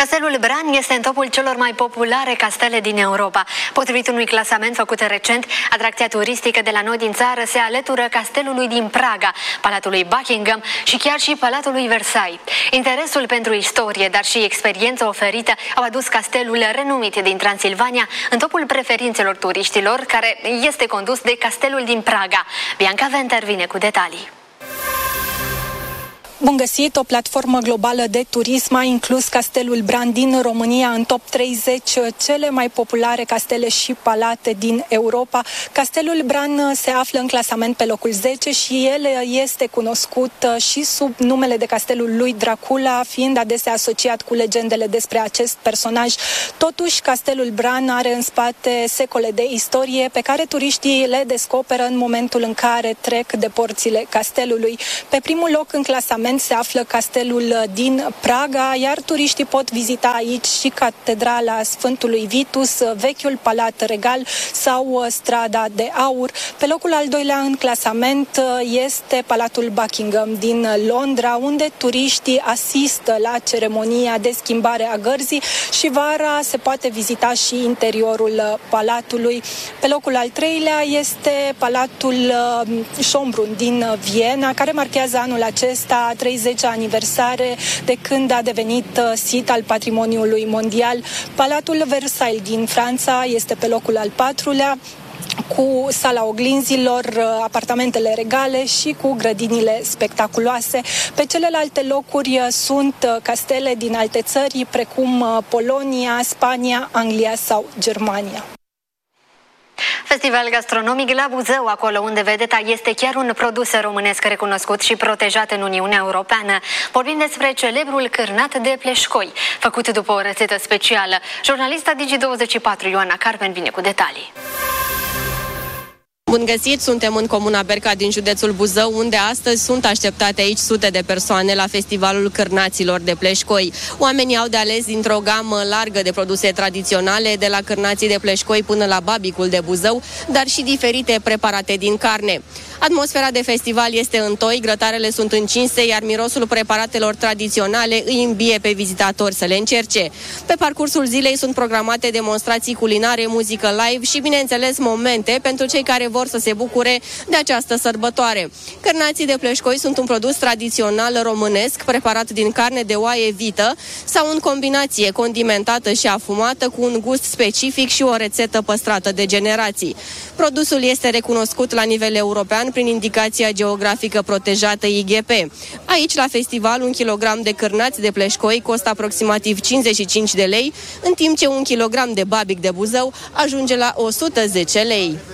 Castelul Bran este în topul celor mai populare castele din Europa. Potrivit unui clasament făcut recent, atracția turistică de la noi din țară se alătură castelului din Praga, Palatului Buckingham și chiar și Palatului Versailles. Interesul pentru istorie, dar și experiența oferită au adus castelul renumit din Transilvania în topul preferințelor turiștilor, care este condus de Castelul din Praga. Bianca Venter vine cu detalii. Bun găsit! O platformă globală de turism a inclus Castelul Bran din România în top 30 cele mai populare castele și palate din Europa. Castelul Bran se află în clasament pe locul 10 și el este cunoscut și sub numele de Castelul lui Dracula, fiind adesea asociat cu legendele despre acest personaj. Totuși, Castelul Bran are în spate secole de istorie pe care turiștii le descoperă în momentul în care trec de porțile castelului. Pe primul loc în clasament se află Castelul din Praga, iar turiștii pot vizita aici și Catedrala Sfântului Vitus, vechiul Palat Regal sau Strada de Aur. Pe locul al doilea în clasament este Palatul Buckingham din Londra, unde turiștii asistă la ceremonia de schimbare a gărzii și vara se poate vizita și interiorul palatului. Pe locul al treilea este Palatul Schönbrunn din Viena, care marchează anul acesta 30 aniversare de când a devenit sit al patrimoniului mondial. Palatul Versailles din Franța este pe locul al patrulea, cu sala oglinzilor, apartamentele regale și cu grădinile spectaculoase. Pe celelalte locuri sunt castele din alte țări, precum Polonia, Spania, Anglia sau Germania. Festival gastronomic la Buzău, acolo unde vedeta este chiar un produs românesc recunoscut și protejat în Uniunea Europeană. Vorbim despre celebrul cârnat de pleșcoi, făcut după o rețetă specială. Jurnalista Digi24 Ioana Carmen vine cu detalii. Bun găsit! Suntem în comuna Berca din județul Buzău, unde astăzi sunt așteptate aici sute de persoane la festivalul cârnaților de pleșcoi. Oamenii au de ales dintr-o gamă largă de produse tradiționale, de la cârnații de pleșcoi până la babicul de Buzău, dar și diferite preparate din carne. Atmosfera de festival este în toi, grătarele sunt încinse, iar mirosul preparatelor tradiționale îi îmbie pe vizitatori să le încerce. Pe parcursul zilei sunt programate demonstrații culinare, muzică live și, bineînțeles, momente pentru cei care vor să se bucure de această sărbătoare. Cârnații de pleșcoi sunt un produs tradițional românesc, preparat din carne de oaie vită sau în combinație condimentată și afumată cu un gust specific și o rețetă păstrată de generații. Produsul este recunoscut la nivel european prin indicația geografică protejată IGP. Aici, la festival, 1 kilogram de cârnați de pleșcoi costă aproximativ 55 de lei, în timp ce 1 kilogram de babic de Buzău ajunge la 110 lei.